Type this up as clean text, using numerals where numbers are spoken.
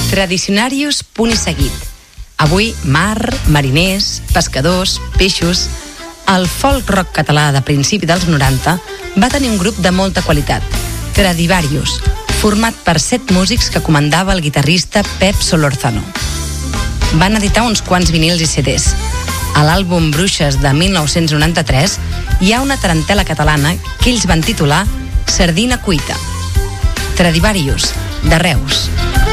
Tradicionarius, punt i seguit. Avui, mar, mariners, pescadors, peixos... El folk rock català de principi dels 90 va tenir un grup de molta qualitat, Stradivarius, format per 7 músics que comandava el guitarrista Pep Solórzano. Van editar uns quants vinils i CDs. A l'àlbum Bruixes de 1993 hi ha una tarantela catalana que ells van titular Sardina Cuita. Stradivarius, de Reus.